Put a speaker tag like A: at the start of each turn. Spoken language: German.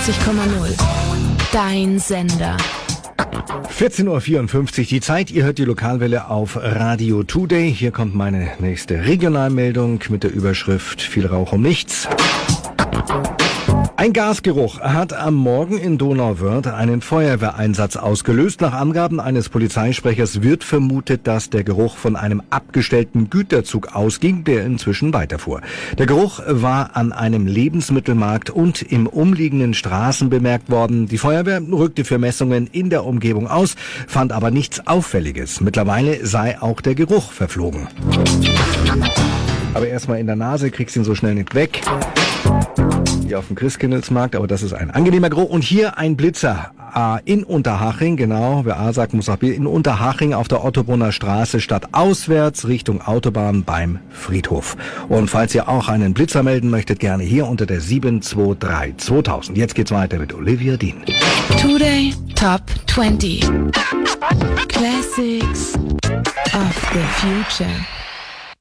A: Dein Sender.
B: 14.54 Uhr die Zeit. Ihr hört die Lokalwelle auf Radio Today. Hier kommt meine nächste Regionalmeldung mit der Überschrift Viel Rauch um nichts. Ein Gasgeruch hat am Morgen in Donauwörth einen Feuerwehreinsatz ausgelöst. Nach Angaben eines Polizeisprechers wird vermutet, dass der Geruch von einem abgestellten Güterzug ausging, der inzwischen weiterfuhr. Der Geruch war an einem Lebensmittelmarkt und im umliegenden Straßen bemerkt worden. Die Feuerwehr rückte für Messungen in der Umgebung aus, fand aber nichts Auffälliges. Mittlerweile sei auch der Geruch verflogen. Aber erstmal in der Nase, kriegst ihn so schnell nicht weg. Hier auf dem Christkindlesmarkt, aber das ist ein angenehmer Geruch. Und hier ein Blitzer in Unterhaching, genau, wer A sagt, muss auch B, in Unterhaching auf der Ottobrunner Straße stadtauswärts Richtung Autobahn beim Friedhof. Und falls ihr auch einen Blitzer melden möchtet, gerne hier unter der 723 2000. Jetzt geht's weiter mit Olivia Dean.
A: Today Top 20 Classics of the Future.